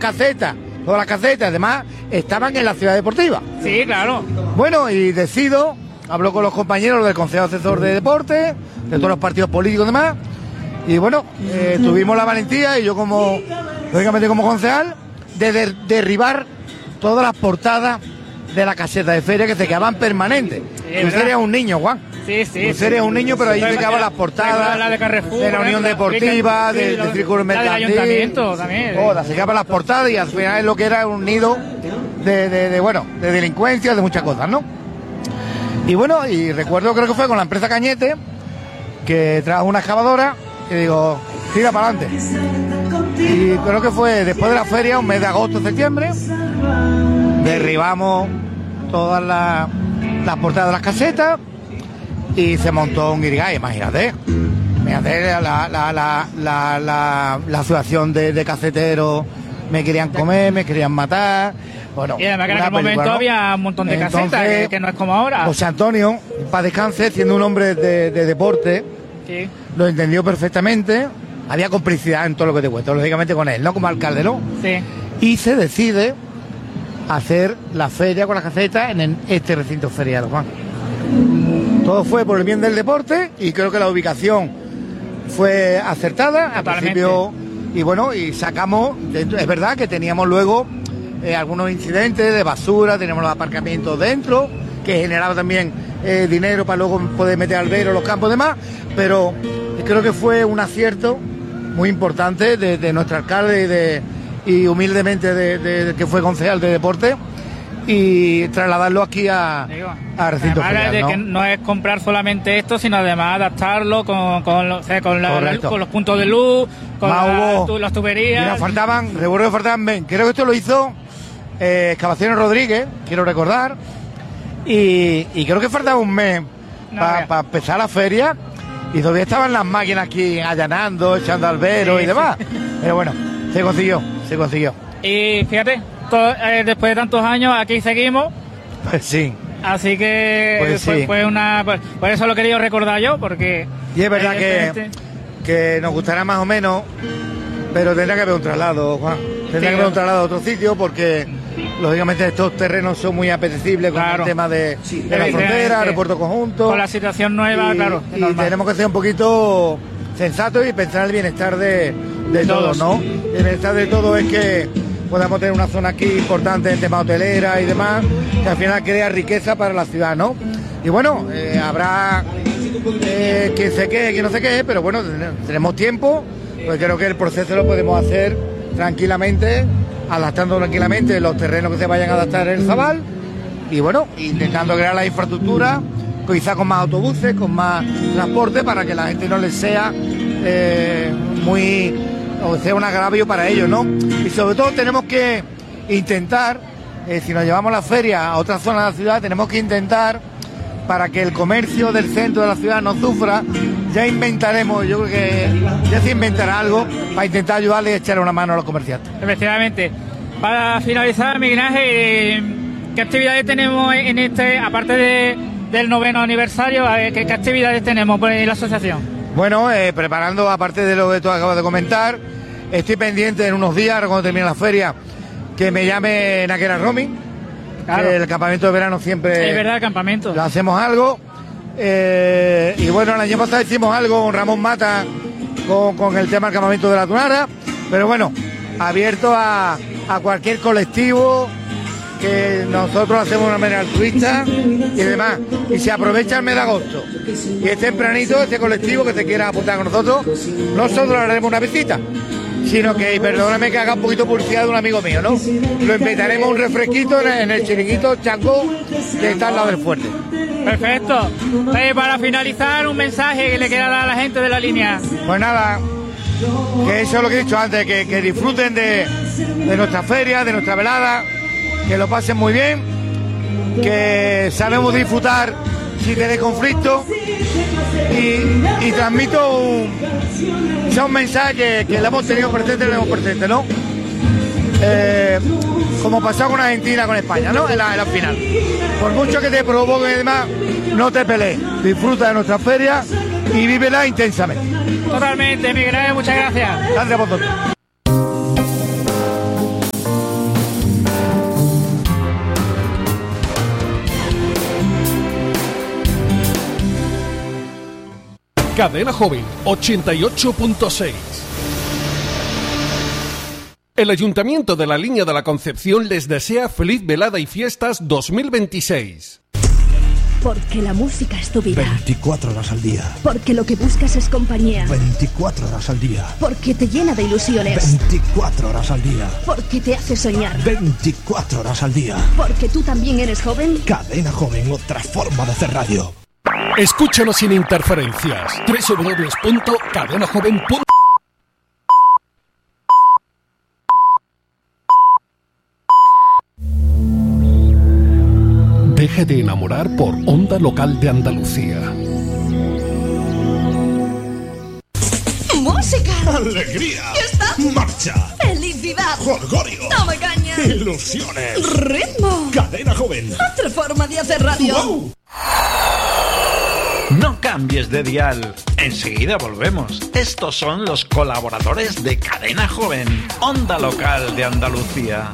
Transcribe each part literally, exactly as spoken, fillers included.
casetas, todas las casetas, además, estaban en la ciudad deportiva. Sí, claro. Bueno, y decido, hablo con los compañeros del Consejo Asesor de Deporte, de todos los partidos políticos y demás, y bueno, eh, tuvimos la valentía, y yo como, lógicamente como concejal, de der- derribar todas las portadas de la caseta de feria que se quedaban permanentes. Tú serías un niño, Juan. Sí, sí. Tú serías un niño, pero ahí se quedaban las portadas la de Carrefour, de la Unión Deportiva, sí, del la- de Círculo la del Mercantil. Ayuntamiento también. Todas, se quedaban las portadas, y al final es lo que era un nido de, de, de, bueno, de delincuencia, de muchas cosas, ¿no? Y bueno, y recuerdo, creo que fue con la empresa Cañete, que trajo una excavadora, y digo, tira para adelante. Y creo que fue después de la feria, un mes de agosto, septiembre, derribamos todas las, las portadas de las casetas y se montó un guirigay, imagínate. Imagínate la, la, la, la, la, la, la asociación de, de caseteros, me querían comer, me querían matar. Bueno, Y además que en una aquel momento película, ¿no? había un montón de Entonces, casetas, que, que no es como ahora. José Antonio, para descanse, siendo un hombre de, de deporte, Sí. lo entendió perfectamente. Había complicidad en todo lo que te cuento, lógicamente con él, no como alcalde, ¿no? Sí. Y se decide hacer la feria con las casetas en el- este recinto ferial, Juan. Todo fue por el bien del deporte, y creo que la ubicación fue acertada al Totalmente. principio. Y bueno, y sacamos, dentro- es verdad que teníamos luego eh, algunos incidentes de basura, teníamos los aparcamientos dentro, que generaba también eh, dinero para luego poder meter albero, los campos y demás, pero creo que fue un acierto muy importante de, de nuestro alcalde y, de, y humildemente de, de- de que fue concejal de deporte, y trasladarlo aquí a, Digo, a recinto además ferial, de ¿no? que no es comprar solamente esto, sino además adaptarlo con, con, lo- o sea, con, la- Correcto. con los puntos de luz, con Más la- hubo- tu- las Mira, tuberías. faltaban, recuerdo que faltaban, ven, creo que esto lo hizo eh, Excavaciones Rodríguez, quiero recordar, y, y creo que faltaba un mes No, para vea. empezar la feria, y todavía estaban las máquinas aquí allanando, echando albero Sí, y demás, pero bueno, se consiguió, se consiguió. Y fíjate, to- eh, después de tantos años aquí seguimos, Pues sí, así que Pues fue, sí. fue una... Pues, por eso lo he querido recordar yo, porque... y es verdad que, evidentemente- que nos gustará más o menos, pero tendrá que haber un traslado, Juan, tendrá Sí, que haber un traslado a otro sitio, porque lógicamente estos terrenos son muy apetecibles con Claro. el tema de, de la evidentemente. frontera, aeropuerto conjunto. Con la situación nueva, y, claro, es y normal. tenemos que ser un poquito sensatos y pensar en el bienestar de, de todos, Todos. ¿no? El bienestar de todos es que podamos tener una zona aquí importante en tema hotelera y demás, que al final crea riqueza para la ciudad, ¿no? Y bueno, eh, habrá eh, quien se quede, quien no se quede, pero bueno, ten- tenemos tiempo, pues creo que el proceso lo podemos hacer tranquilamente, adaptando tranquilamente los terrenos que se vayan a adaptar en el Zabal, y bueno, intentando crear la infraestructura, quizá con más autobuses, con más transporte, para que la gente no les sea eh, muy, o sea un agravio para ellos, ¿no? Y sobre todo tenemos que intentar, eh, si nos llevamos la feria a otra zona de la ciudad, tenemos que intentar, para que el comercio del centro de la ciudad no sufra, ya inventaremos, yo creo que ya se inventará algo para intentar ayudarle y echar una mano a los comerciantes. Efectivamente. Para finalizar, Miguel Ángel, eh, ¿qué actividades tenemos en este, aparte de, del noveno aniversario, a ver, ¿qué, qué actividades tenemos por en la asociación? Bueno, eh, preparando, aparte de lo que tú acabas de comentar, estoy pendiente en unos días, ahora cuando termine la feria, que me llame Naquera Roaming. Claro. El campamento de verano siempre Es verdad, el campamento. lo hacemos algo. Eh, y bueno, el año pasado hicimos algo con Ramón Mata con, con el tema del campamento de la Tunara. Pero bueno, abierto a, a cualquier colectivo, que nosotros hacemos de una manera altruista y demás. Y se aprovecha el mes de agosto y es tempranito ese colectivo que se quiera apuntar con nosotros, nosotros le haremos una visita, sino que, y perdóname que haga un poquito publicidad de un amigo mío, ¿no? Lo invitaremos un refresquito en el, en el chiringuito Changó, que está al lado del fuerte. Perfecto. Eh, para finalizar, un mensaje que le queda dar a la gente de la línea. Pues nada, que eso es lo que he dicho antes, que, que disfruten de, de nuestra feria, de nuestra velada, que lo pasen muy bien, que sabemos disfrutar sin tener conflicto, y, y transmito un, sea un mensaje que le hemos tenido presente, le hemos presente, ¿no? Eh, como pasó con Argentina, con España, ¿no? En la, en la final. Por mucho que te provoque y demás, no te pelees, disfruta de nuestra feria y vívela intensamente. Totalmente, Miguel Ángel, muchas gracias. Gracias a vosotros. Cadena Joven ochenta y ocho punto seis. El Ayuntamiento de la Línea de la Concepción les desea feliz velada y fiestas dos mil veintiséis. Porque la música es tu vida. veinticuatro horas al día. Porque lo que buscas es compañía. veinticuatro horas al día. Porque te llena de ilusiones. veinticuatro horas al día. Porque te hace soñar. veinticuatro horas al día. Porque tú también eres joven. Cadena Joven, otra forma de hacer radio. Escúchanos sin interferencias. doble u doble u doble u punto cadena joven punto com. Deje de enamorar por Onda Local de Andalucía. ¡Música! ¡Alegría! ¡Fiesta! ¡Marcha! ¡Felicidad! ¡Jolgorio! ¡Toma caña! ¡Ilusiones! ¡Ritmo! Cadena Joven. ¡Otra forma de hacer radio! ¡Wow! No cambies de dial. Enseguida volvemos. Estos son los colaboradores de Cadena Joven, Onda Local de Andalucía.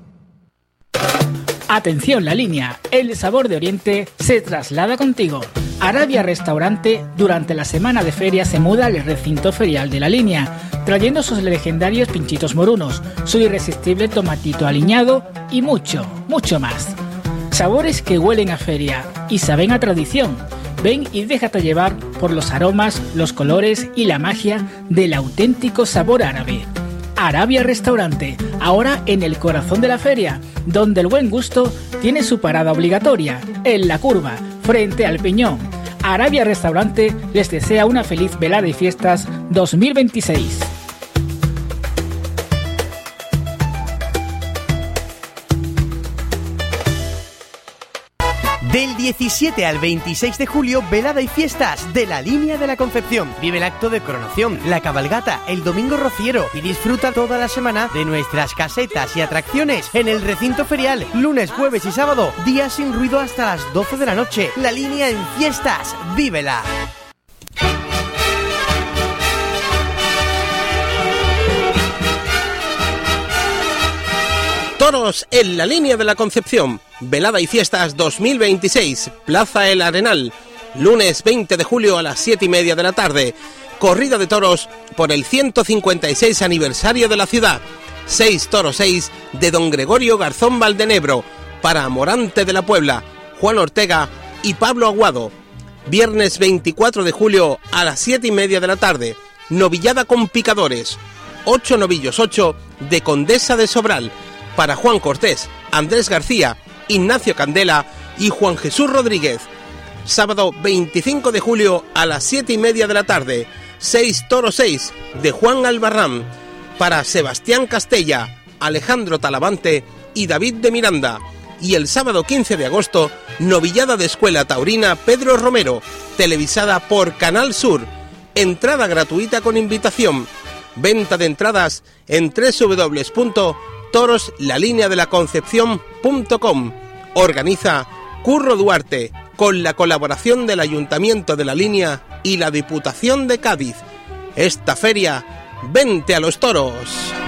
Atención, La Línea, el sabor de Oriente se traslada contigo. Arabia Restaurante durante la semana de feria se muda al recinto ferial de La Línea, trayendo sus legendarios pinchitos morunos, su irresistible tomatito aliñado y mucho, mucho más. Sabores que huelen a feria y saben a tradición. Ven y déjate llevar por los aromas, los colores y la magia del auténtico sabor árabe. Arabia Restaurante, ahora en el corazón de la feria, donde el buen gusto tiene su parada obligatoria, en la curva, frente al Peñón. Arabia Restaurante les desea una feliz velada y fiestas dos mil veintiséis. Del diecisiete al veintiséis de julio, velada y fiestas de la Línea de la Concepción. Vive el acto de coronación, la cabalgata, el domingo rociero y disfruta toda la semana de nuestras casetas y atracciones en el recinto ferial, lunes, jueves y sábado, días sin ruido hasta las doce de la noche. La Línea en fiestas, vívela. Toros en la Línea de la Concepción, velada y fiestas dos mil veintiséis, Plaza El Arenal, lunes veinte de julio a las siete y media de la tarde, corrida de toros por el ciento cincuenta y seis aniversario de la ciudad, seis toros seis de don Gregorio Garzón Valdenebro, para Morante de la Puebla, Juan Ortega y Pablo Aguado, viernes veinticuatro de julio a las siete y media de la tarde, novillada con picadores, ocho novillos ocho de Condesa de Sobral, para Juan Cortés, Andrés García, Ignacio Candela y Juan Jesús Rodríguez. Sábado veinticinco de julio a las siete y media de la tarde, seis toros seis de Juan Albarrán, para Sebastián Castella, Alejandro Talavante y David de Miranda. Y el sábado quince de agosto, novillada de Escuela Taurina Pedro Romero, televisada por Canal Sur. Entrada gratuita con invitación. Venta de entradas en doble u doble u doble u punto toros la línea de la concepción punto com. Organiza Curro Duarte, con la colaboración del Ayuntamiento de La Línea y la Diputación de Cádiz. Esta feria, vente a los toros.